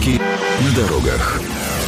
Пробки на дорогах.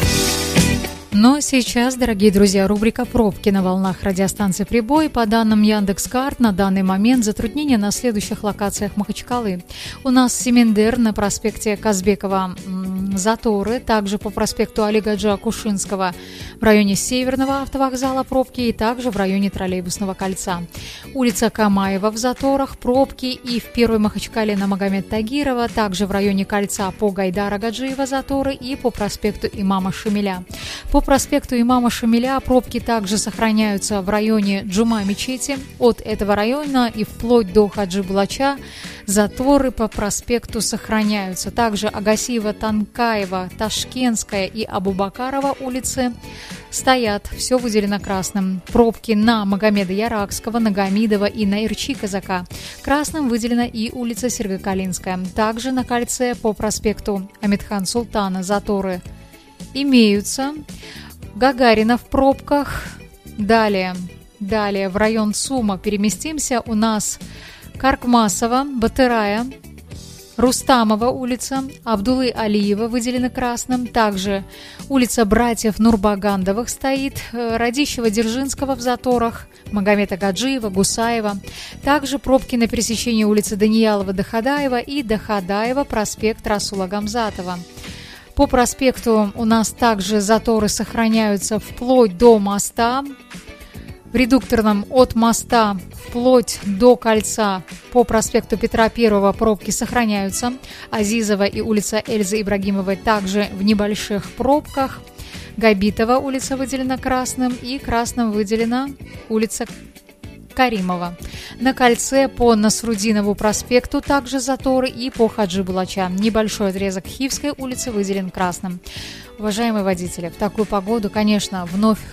Но сейчас, дорогие друзья, рубрика «Пробки» на волнах радиостанции «Прибой». По данным Яндекс.Карт, на данный момент затруднения на следующих локациях Махачкалы. У нас Семендер на проспекте Казбекова, заторы. Также по проспекту Али-Гаджи Акушинского в районе Северного автовокзала пробки и также в районе Троллейбусного кольца. Улица Камаева в заторах, пробки и в Первой Махачкале на Магомед Тагирова, также в районе кольца по Гайдара Гаджиева заторы и по проспекту Имама Шамиля. По проспекту Имама Шамиля пробки также сохраняются в районе Джума мечети. От этого района и вплоть до Хаджи Булача заторы по проспекту сохраняются. Также Агасиева, Танкаева, Ташкентская и Абубакарова улицы стоят, все выделено красным. Пробки на Магомеда Яракского, на Гамидова и на Ирчи Казака. Красным выделена и улица Сергокалинская. Также на кольце по проспекту Амитхан Султана заторы имеются. Гагарина в пробках. Далее в район ЦУМа переместимся. У нас Каркмасова, Батырая, Рустамова улица, Абдулы Алиева выделены красным. Также улица братьев Нурбагандовых стоит, Радищева-Дзержинского в заторах, Магомета Гаджиева, Гусаева. Также пробки на пересечении улицы Даниялова-Дахадаева и Дахадаева, проспект Расула Гамзатова. По проспекту у нас также заторы сохраняются вплоть до моста. В редукторном от моста вплоть до кольца по проспекту Петра I пробки сохраняются. Азизова и улица Эльзы Ибрагимовой также в небольших пробках. Габитова улица выделена красным и красным выделена улица Каримова. На кольце по Насрудинову проспекту также заторы и по Хаджи Булача. Небольшой отрезок Хивской улицы выделен красным. Уважаемые водители, в такую погоду, конечно, вновь